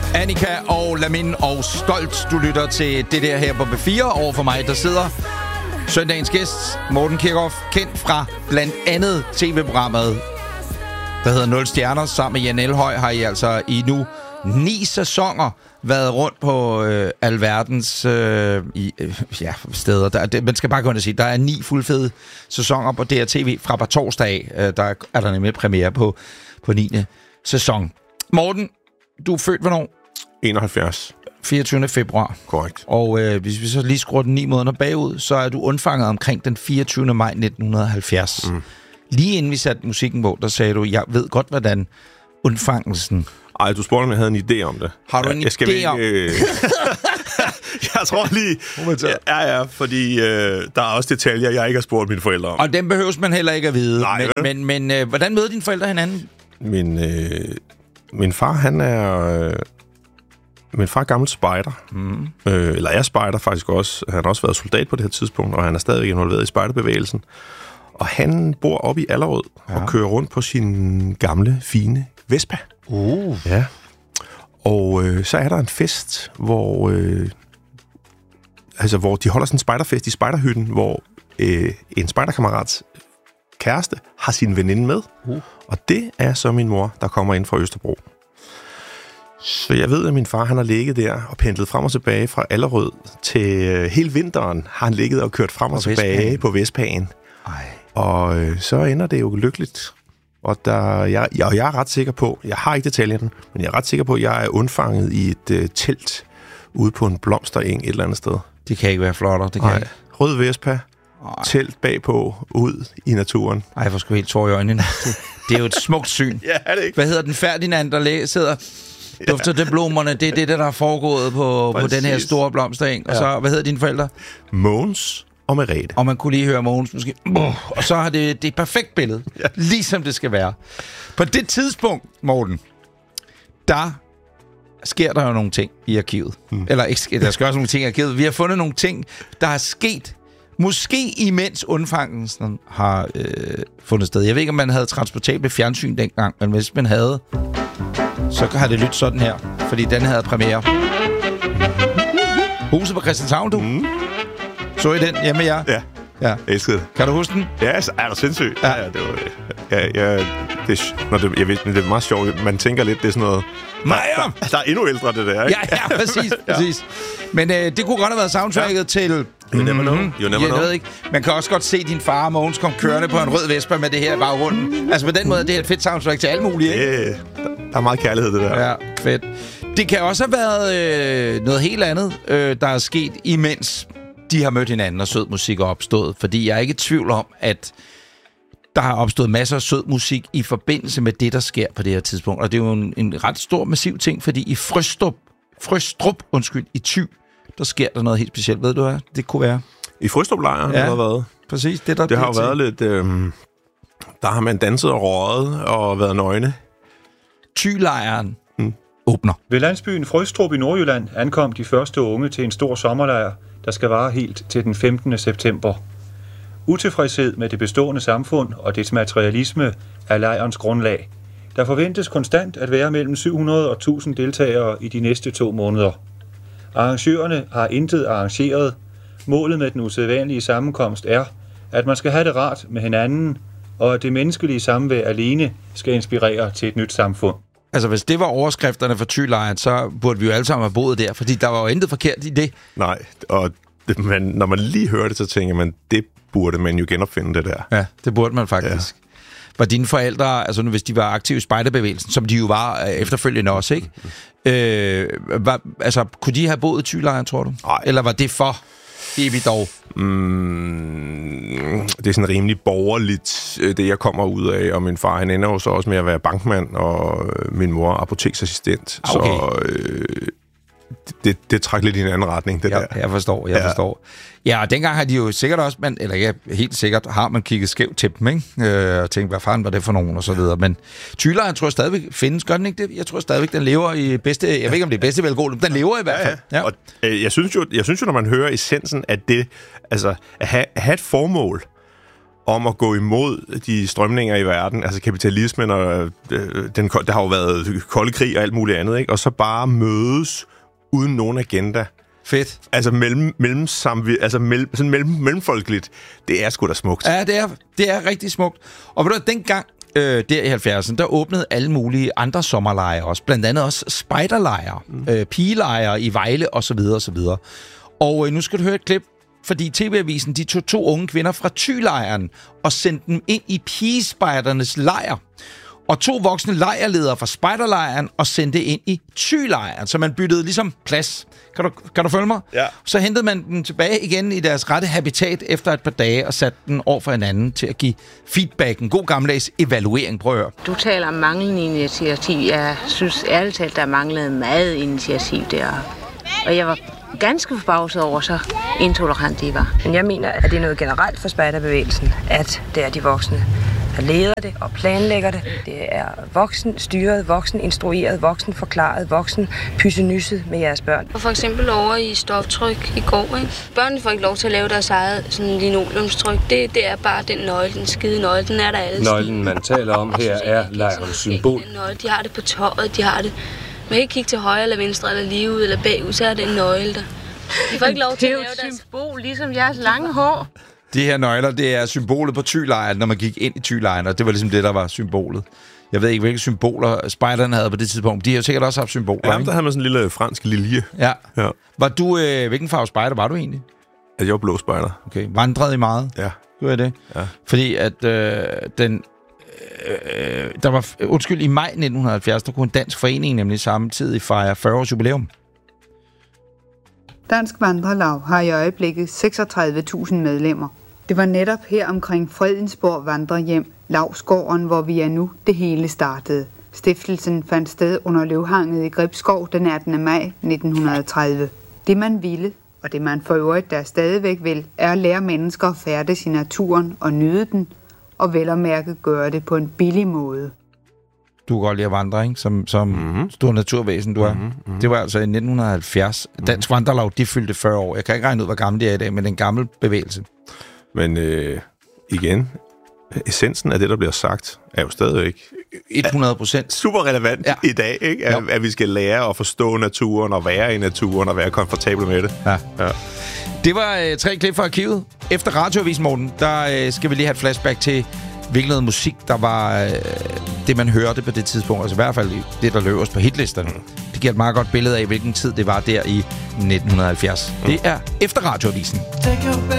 Annika og Lamin og Stolt. Du lytter til det der her på B4. Over for mig, der sidder søndagens gæst, Morten Kirkhoff, kendt fra blandt andet tv-programmet, der hedder 0 Stjerner. Sammen med Jan Elhøj har I altså i nu 9 sæsoner været rundt på alverdens steder. Man skal bare gå ind og sige, der er 9 fuldfede sæsoner på DRTV fra torsdag af. Der er der nemlig premiere på 9. sæson. Morten, du er født hvornår? 71. 24. februar. Korrekt. Og hvis vi så lige skruer den 9 måneder bagud, så er du undfanget omkring den 24. maj 1970. Lige inden vi satte musikken på, der sagde du, jeg ved godt, hvordan undfangelsen... Ej, du spurgte, om jeg havde en idé om det. Har du en idé om... Jeg tror lige... Ja, fordi der er også detaljer, jeg ikke har spurgt mine forældre om. Og dem behøves man heller ikke at vide. Nej, men hvordan mødte dine forældre hinanden? Min far, han er... Min far er gammel spejder. Eller er spejder faktisk også. Han har også været soldat på det her tidspunkt, og han er stadig involveret i spejderbevægelsen. Og han bor oppe i Allerød og kører rundt på sin gamle, fine Vespa. Ja. Og så er der en fest, hvor de holder sådan en spejderfest i spejderhytten, hvor en spejderkammerats kæreste har sin veninde med. Og det er så min mor, der kommer ind fra Østerbro. Så jeg ved, at min far han har ligget der og pendlet frem og tilbage fra Allerød til hele vinteren har han ligget og kørt frem og tilbage på Vespaen. Og så ender det jo lykkeligt. Og jeg er ret sikker på, jeg har ikke detaljerne, men jeg er ret sikker på, at jeg er undfanget i et telt ude på en blomstereng et eller andet sted. Det kan ikke være flottere, det kan ikke. Rød Vespa, telt bagpå, ud i naturen. Ej, jeg får sgu helt tår i øjnene. Det er jo et smukt syn. Ja, er det ikke? Hvad hedder den Ferdinand, der sidder... Dufter det blommerne, det er det, der er foregået på den her store blomstereng. Og så, hvad hedder dine forældre? Mogens og Merete. Og man kunne lige høre Mogens måske. Og så har det et perfekt billede, ligesom det skal være. På det tidspunkt, Morten, der sker der jo nogle ting i arkivet. Eller ikke, der sker også nogle ting i arkivet. Vi har fundet nogle ting, der er sket, måske imens undfangelsen har fundet sted. Jeg ved ikke, om man havde transportabelt fjernsyn dengang, men hvis man havde... Så har det lyttet sådan her, fordi den havde premiere. Huset på Christianshavn, du. Så I den hjemme med jer? Ja. Jeg elskede det. Kan du huske den? Ja, så er der sindssygt. Ja, det var... Jeg ved, det er meget sjovt. Man tænker lidt, det er sådan noget... Der er endnu ældre, det der, ikke? Ja, præcis. Men det kunne godt have været soundtracket til... You never know. Jeg ved ikke. Man kan også godt se din far og Mogens komme kørende på en rød Vespa med det her i baggrunden. Altså på den måde, det er et fedt soundtrack til alle mulige, ikke? Der er meget kærlighed, det der. Ja, fedt. Det kan også have været noget helt andet, der er sket, imens de har mødt hinanden, og sød musik er opstået. Fordi jeg er ikke i tvivl om, at der har opstået masser af sød musik i forbindelse med det, der sker på det her tidspunkt. Og det er jo en ret stor, massiv ting, fordi i Frøstrup, i Thy, der sker der noget helt specielt. Ved du hvad? Det kunne være... I Frøstrup-lejren har der været. Præcis. Det har jo været lidt... der har man danset og røget og været nøgne. Thy-lejren åbner. Ved landsbyen Frøstrup i Nordjylland ankom de første unge til en stor sommerlejr, der skal vare helt til den 15. september. Utilfredshed med det bestående samfund og dets materialisme er lejrens grundlag. Der forventes konstant at være mellem 700 og 1000 deltagere i de næste 2 måneder. Arrangørerne har intet arrangeret. Målet med den usædvanlige sammenkomst er, at man skal have det rart med hinanden, og at det menneskelige samvær alene skal inspirere til et nyt samfund. Altså, hvis det var overskrifterne for Thy-lejren, så burde vi jo alle sammen have boet der, fordi der var jo intet forkert i det. Nej, og når man lige hører det, så tænker man, det burde man jo genopfinde, det der. Ja, det burde man faktisk. Ja. Var dine forældre, altså nu, hvis de var aktive i spejderbevægelsen, som de jo var efterfølgende også, ikke? Kunne de have boet i Thy-lejren, tror du? Nej. Eller var det for evigt dog? Det er sådan rimelig borgerligt, det jeg kommer ud af, og min far, han ender jo så også med at være bankmand, og min mor apoteksassistent. Okay. Så det trækker lidt i en anden retning, det der. Jeg forstår. Ja, og dengang har de jo sikkert også, helt sikkert har man kigget skævt til dem, ikke? Og tænkt, hvad fanden var det for nogen, og så videre. Men Thy-lejren tror jeg stadigvæk findes, gør den ikke det? Jeg tror stadigvæk, den lever i bedste, jeg ved ikke, om det er bedste velgående, men den lever i hvert fald. Ja. Og jeg synes jo, når man hører essensen af det, altså at have et formål, om at gå imod de strømninger i verden, altså kapitalismen, og der har jo været kolde krig og alt muligt andet, ikke? Og så bare mødes uden nogen agenda. Fedt. Altså mellemfolkeligt. Det er sgu da smukt. Ja, det er rigtig smukt. Og ved du, dengang der i 70'erne, der åbnede alle mulige andre sommerlejre også. Blandt andet også spejderlejre, pigelejre i Vejle osv. osv. Og nu skal du høre et klip, fordi TV-avisen, de tog 2 unge kvinder fra Thylejren og sendte dem ind i pigespejdernes lejr. Og 2 voksne lejrledere fra spejderlejren og sendte ind i Thylejren, så man byttede ligesom plads. Kan du følge mig? Ja. Så hentede man dem tilbage igen i deres rette habitat efter et par dage og satte den over for hinanden til at give feedback. En god gammeldags evaluering. Prøv at høre. Du taler om manglende initiativ. Jeg synes ærligt talt, der manglede meget initiativ der. Og jeg var ganske forbavset over, så intolerant de var. Men jeg mener, at det er noget generelt for spejderbevægelsen, at det er de voksne, der leder det og planlægger det. Det er voksen styret, voksen instrueret, voksen forklaret, voksen pyssenysset med jeres børn. Og for eksempel over i stoftryk i går, ikke? Børnene får ikke lov til at lave deres eget sådan linoleumstryk. Det er bare den nøgle, den skide nøgle, den er der alle. Nøglen, man taler om her, er lejrens symbol. De har det på tøjet, de har det. Man kan ikke kigge til højre eller venstre eller lige ud eller bagud, så er det en nøgle der. De får ikke lov til at lave deres... Det er jo et symbol, ligesom jeres lange hår. De her nøgler, det er symbolet på Thylejren, når man gik ind i Thylejren, og det var ligesom det, der var symbolet. Jeg ved ikke, hvilke symboler spejderne havde på det tidspunkt. De har jo sikkert også haft symboler, Ja, der havde man sådan en lille fransk lilje. Ja. Ja. Var du... hvilken farve spejder var du egentlig? Altså, jeg var blå spejder. Okay. Vandrede I meget? Ja. Gjorde jeg det? Ja. Fordi at der var... i maj 1970, der kunne en dansk forening nemlig samtidig fejre 40 års jubilæum. Dansk Vandrelaug har i øjeblikket 36.000 medlemmer. Det var netop her omkring Fredensborg Vandrehjem, Lavsgården, hvor vi er nu, det hele startede. Stiftelsen fandt sted under løvhanget i Gribskov den 18. maj 1930. Det man ville, og det man for øvrigt der stadigvæk vil, er at lære mennesker at færdes i naturen og nyde den, og vel at mærke gøre det på en billig måde. Du kan godt lide at vandre, ikke? Som stor naturvæsen, du er. Det var altså i 1970. Dansk Vandrelaug, de fyldte 40 år. Jeg kan ikke regne ud, hvor gammel det er i dag, men den gamle bevægelse. Men igen, essensen af det, der bliver sagt, er jo stadigvæk 100%. super relevant i dag, ikke? At vi skal lære at forstå naturen, og være i naturen, og være komfortabel med det. Ja. Det var 3 klip fra arkivet. Efter Radioavisen, Morten, der skal vi lige have et flashback til, hvilken noget musik, der var det, man hørte på det tidspunkt. Altså i hvert fald det, der løb os på hitlisterne. Det giver et meget godt billede af, hvilken tid det var der i 1970. Det er Efter Radioavisen.